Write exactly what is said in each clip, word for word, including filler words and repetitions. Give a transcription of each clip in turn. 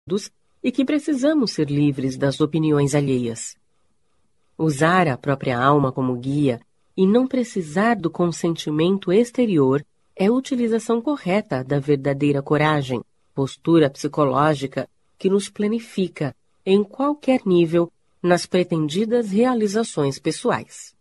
e que precisamos ser livres das opiniões alheias. Usar a própria alma como guia e não precisar do consentimento exterior é a utilização correta da verdadeira coragem, postura psicológica que nos planifica, em qualquer nível, nas pretendidas realizações pessoais.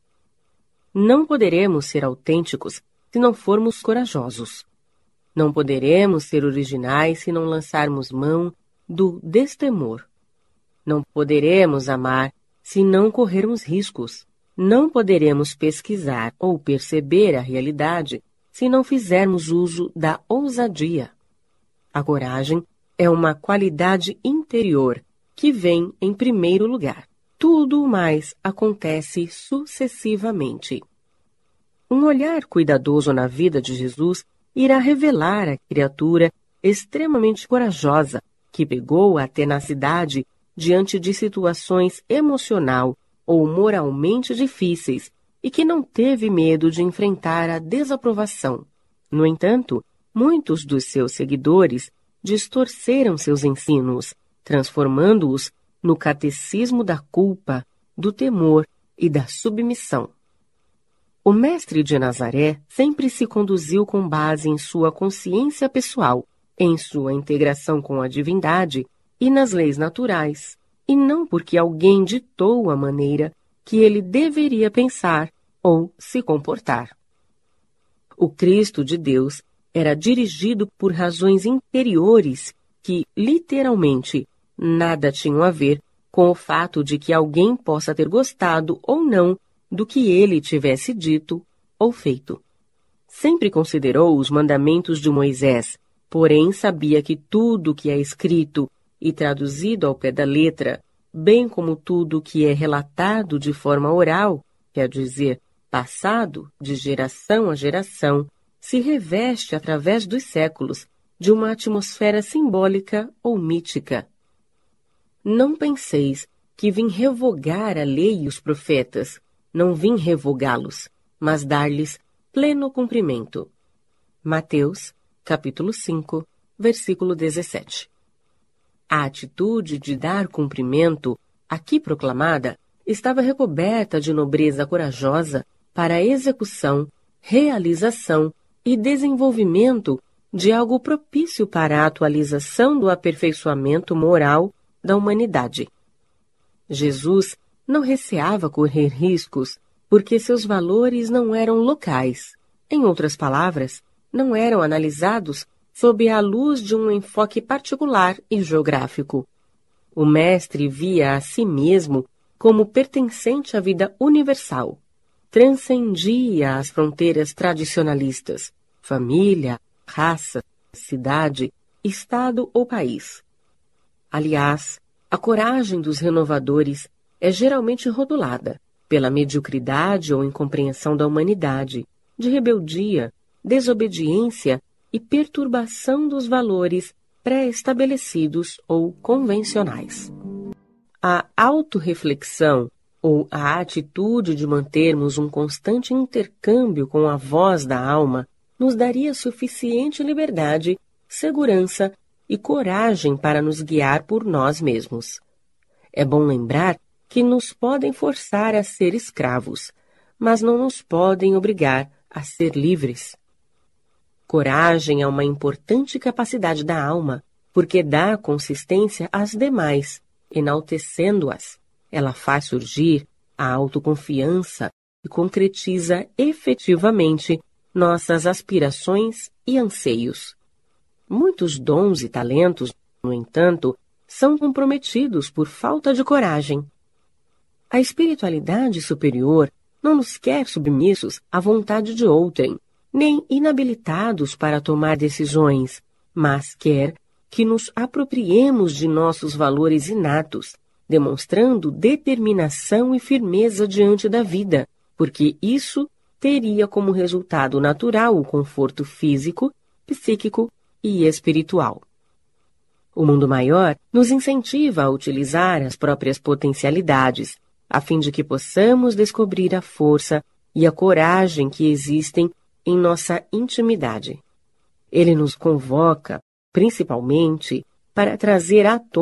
Não poderemos ser autênticos se não formos corajosos. Não poderemos ser originais se não lançarmos mão do destemor. Não poderemos amar se não corrermos riscos. Não poderemos pesquisar ou perceber a realidade se não fizermos uso da ousadia. A coragem é uma qualidade interior que vem em primeiro lugar. Tudo o mais acontece sucessivamente. Um olhar cuidadoso na vida de Jesus irá revelar a criatura extremamente corajosa que pegou a tenacidade diante de situações emocional ou moralmente difíceis e que não teve medo de enfrentar a desaprovação. No entanto, muitos dos seus seguidores distorceram seus ensinos, transformando-os no catecismo da culpa, do temor e da submissão. O mestre de Nazaré sempre se conduziu com base em sua consciência pessoal, em sua integração com a divindade e nas leis naturais, e não porque alguém ditou a maneira que ele deveria pensar ou se comportar. O Cristo de Deus era dirigido por razões interiores que, literalmente, nada tinham a ver com o fato de que alguém possa ter gostado ou não do que ele tivesse dito ou feito. Sempre considerou os mandamentos de Moisés, porém sabia que tudo o que é escrito e traduzido ao pé da letra, bem como tudo o que é relatado de forma oral, quer dizer, passado de geração a geração, se reveste através dos séculos de uma atmosfera simbólica ou mítica. Não penseis que vim revogar a lei e os profetas. Não vim revogá-los, mas dar-lhes pleno cumprimento. Mateus, capítulo cinco, versículo dezessete. A atitude de dar cumprimento, aqui proclamada, estava recoberta de nobreza corajosa para a execução, realização e desenvolvimento de algo propício para a atualização do aperfeiçoamento moral da humanidade. Jesus não receava correr riscos porque seus valores não eram locais. Em outras palavras, não eram analisados sob a luz de um enfoque particular e geográfico. O mestre via a si mesmo como pertencente à vida universal. Transcendia as fronteiras tradicionalistas, família, raça, cidade, estado ou país. Aliás, a coragem dos renovadores é geralmente rotulada pela mediocridade ou incompreensão da humanidade, de rebeldia, desobediência e perturbação dos valores pré-estabelecidos ou convencionais. A autorreflexão ou a atitude de mantermos um constante intercâmbio com a voz da alma nos daria suficiente liberdade, segurança e coragem para nos guiar por nós mesmos. É bom lembrar que nos podem forçar a ser escravos, mas não nos podem obrigar a ser livres. Coragem é uma importante capacidade da alma, porque dá consistência às demais, enaltecendo-as. Ela faz surgir a autoconfiança e concretiza efetivamente nossas aspirações e anseios. Muitos dons e talentos, no entanto, são comprometidos por falta de coragem. A espiritualidade superior não nos quer submissos à vontade de outrem, nem inabilitados para tomar decisões, mas quer que nos apropriemos de nossos valores inatos, demonstrando determinação e firmeza diante da vida, porque isso teria como resultado natural o conforto físico, psíquico e espiritual. O mundo maior nos incentiva a utilizar as próprias potencialidades, a fim de que possamos descobrir a força e a coragem que existem em nossa intimidade. Ele nos convoca, principalmente, para trazer à tona